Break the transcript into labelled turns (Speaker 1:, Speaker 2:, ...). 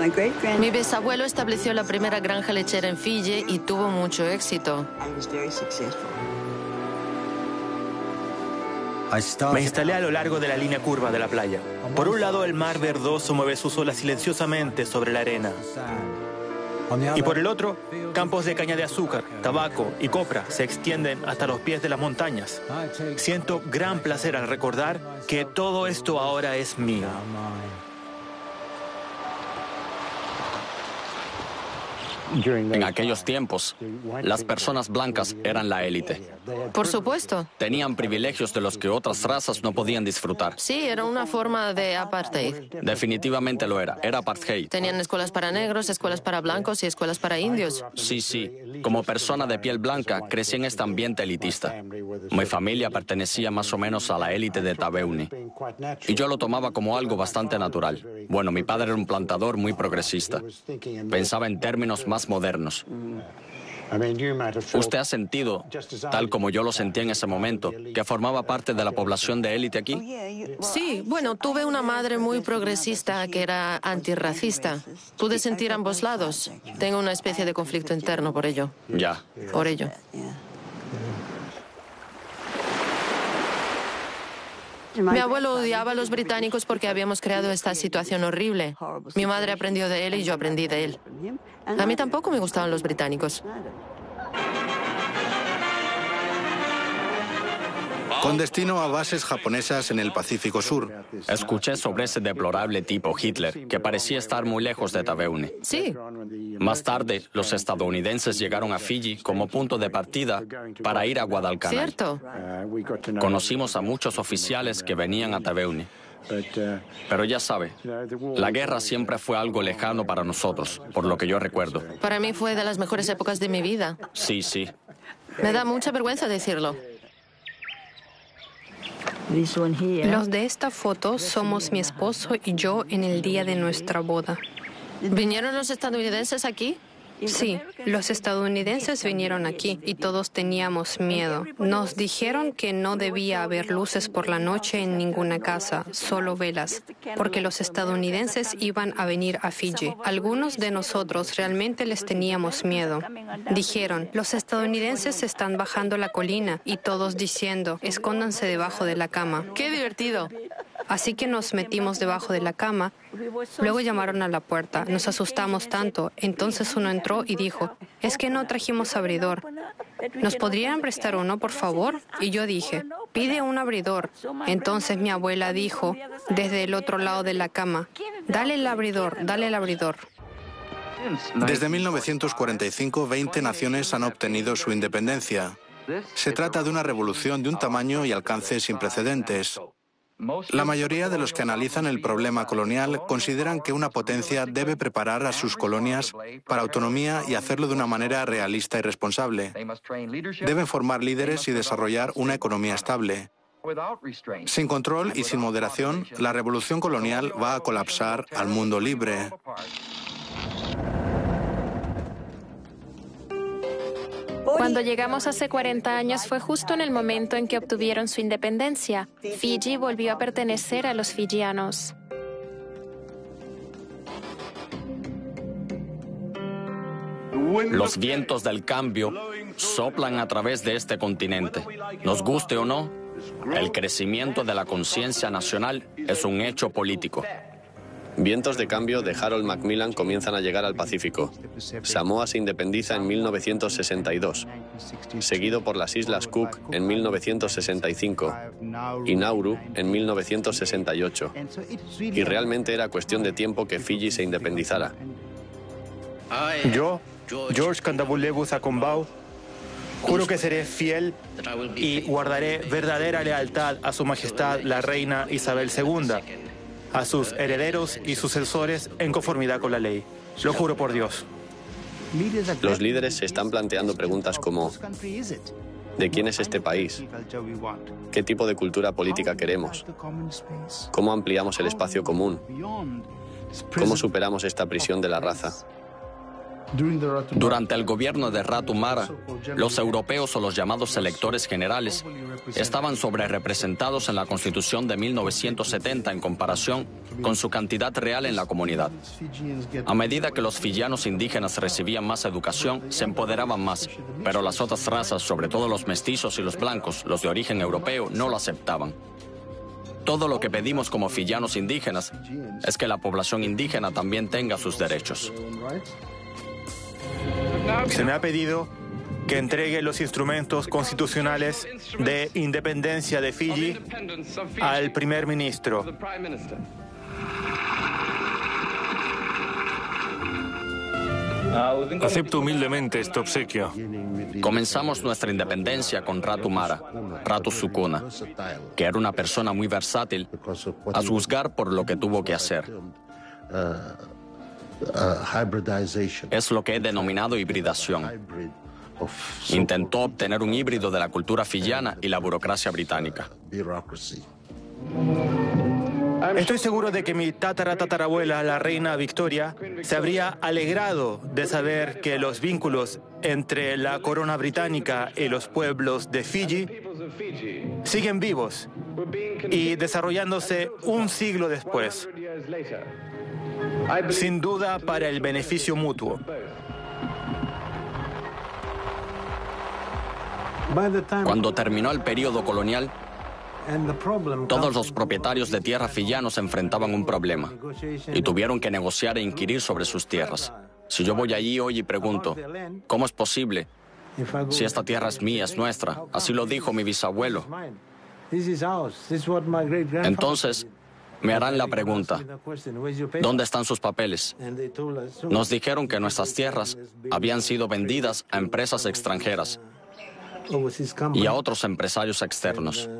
Speaker 1: Mi bisabuelo estableció la primera granja lechera en Fiyi y tuvo mucho éxito.
Speaker 2: Me instalé a lo largo de la línea curva de la playa. Por un lado, el mar verdoso mueve sus olas silenciosamente sobre la arena. Y por el otro, campos de caña de azúcar, tabaco y copra se extienden hasta los pies de las montañas. Siento gran placer al recordar que todo esto ahora es mío.
Speaker 3: En aquellos tiempos, las personas blancas eran la élite.
Speaker 1: Por supuesto.
Speaker 3: Tenían privilegios de los que otras razas no podían disfrutar.
Speaker 1: Sí, era una forma de apartheid.
Speaker 3: Definitivamente lo era. Era apartheid.
Speaker 1: Tenían escuelas para negros, escuelas para blancos y escuelas para indios.
Speaker 3: Sí, sí. Como persona de piel blanca, crecí en este ambiente elitista. Mi familia pertenecía más o menos a la élite de Taveuni. Y yo lo tomaba como algo bastante natural. Bueno, mi padre era un plantador muy progresista. Pensaba en términos más modernos. ¿Usted ha sentido, tal como yo lo sentí en ese momento, que formaba parte de la población de élite aquí?
Speaker 1: Sí, bueno, tuve una madre muy progresista que era antirracista. Pude sentir ambos lados. Tengo una especie de conflicto interno por ello.
Speaker 3: Ya.
Speaker 1: Por ello. Mi abuelo odiaba a los británicos porque habíamos creado esta situación horrible. Mi madre aprendió de él y yo aprendí de él. A mí tampoco me gustaban los británicos.
Speaker 4: Con destino a bases japonesas en el Pacífico Sur.
Speaker 3: Escuché sobre ese deplorable tipo Hitler, que parecía estar muy lejos de Taveuni.
Speaker 1: Sí.
Speaker 3: Más tarde, los estadounidenses llegaron a Fiji como punto de partida para ir a Guadalcanal.
Speaker 1: Cierto.
Speaker 3: Conocimos a muchos oficiales que venían a Taveuni. Pero ya sabe, la guerra siempre fue algo lejano para nosotros, por lo que yo recuerdo.
Speaker 1: Para mí fue de las mejores épocas de mi vida.
Speaker 3: Sí, sí.
Speaker 1: Me da mucha vergüenza decirlo.
Speaker 5: Los de esta foto somos mi esposo y yo en el día de nuestra boda.
Speaker 1: ¿Vinieron los estadounidenses aquí?
Speaker 5: Sí, los estadounidenses vinieron aquí y todos teníamos miedo. Nos dijeron que no debía haber luces por la noche en ninguna casa, solo velas, porque los estadounidenses iban a venir a Fiji. Algunos de nosotros realmente les teníamos miedo. Dijeron, los estadounidenses están bajando la colina y todos diciendo, escóndanse debajo de la cama.
Speaker 1: ¡Qué divertido!
Speaker 5: Así que nos metimos debajo de la cama. Luego llamaron a la puerta. Nos asustamos tanto. Entonces uno entró y dijo, es que no trajimos abridor. ¿Nos podrían prestar uno, por favor? Y yo dije, pide un abridor. Entonces mi abuela dijo, desde el otro lado de la cama, dale el abridor, dale el abridor.
Speaker 4: Desde 1945, 20 naciones han obtenido su independencia. Se trata de una revolución de un tamaño y alcance sin precedentes. La mayoría de los que analizan el problema colonial consideran que una potencia debe preparar a sus colonias para autonomía y hacerlo de una manera realista y responsable. Deben formar líderes y desarrollar una economía estable. Sin control y sin moderación, la revolución colonial va a colapsar al mundo libre.
Speaker 6: Cuando llegamos hace 40 años fue justo en el momento en que obtuvieron su independencia. Fiji volvió a pertenecer a los fijianos.
Speaker 3: Los vientos del cambio soplan a través de este continente. Nos guste o no, el crecimiento de la conciencia nacional es un hecho político.
Speaker 7: Vientos de cambio de Harold Macmillan comienzan a llegar al Pacífico. Samoa se independiza en 1962, seguido por las Islas Cook en 1965 y Nauru en 1968. Y realmente era cuestión de tiempo que Fiji se independizara.
Speaker 2: Yo, George Kandabulebu Zakombau, juro que seré fiel y guardaré verdadera lealtad a Su Majestad la Reina Isabel II, a sus herederos y sucesores en conformidad con la ley. Lo juro por Dios.
Speaker 7: Los líderes se están planteando preguntas como ¿de quién es este país? ¿Qué tipo de cultura política queremos? ¿Cómo ampliamos el espacio común? ¿Cómo superamos esta prisión de la raza?
Speaker 3: Durante el gobierno de Ratu Mara, los europeos o los llamados electores generales estaban sobrerepresentados en la Constitución de 1970 en comparación con su cantidad real en la comunidad. A medida que los fiyianos indígenas recibían más educación, se empoderaban más, pero las otras razas, sobre todo los mestizos y los blancos, los de origen europeo, no lo aceptaban. Todo lo que pedimos como fiyianos indígenas es que la población indígena también tenga sus derechos.
Speaker 2: Se me ha pedido que entregue los instrumentos constitucionales de independencia de Fiji al primer ministro.
Speaker 8: Acepto humildemente este obsequio.
Speaker 3: Comenzamos nuestra independencia con Ratu Mara, Ratu Sukuna, que era una persona muy versátil, a juzgar por lo que tuvo que hacer. Es lo que he denominado hibridación. Intentó obtener un híbrido de la cultura fiyiana y la burocracia británica.
Speaker 2: Estoy seguro de que mi tatarabuela, la reina Victoria, se habría alegrado de saber que los vínculos entre la corona británica y los pueblos de Fiji siguen vivos y desarrollándose un siglo después, sin duda para el beneficio mutuo.
Speaker 3: Cuando terminó el período colonial, todos los propietarios de tierra fiyianos enfrentaban un problema y tuvieron que negociar e inquirir sobre sus tierras. Si yo voy allí hoy y pregunto, ¿cómo es posible? Si esta tierra es mía, es nuestra, así lo dijo mi bisabuelo. Entonces, me harán la pregunta, ¿dónde están sus papeles? Nos dijeron que nuestras tierras habían sido vendidas a empresas extranjeras y a otros empresarios externos.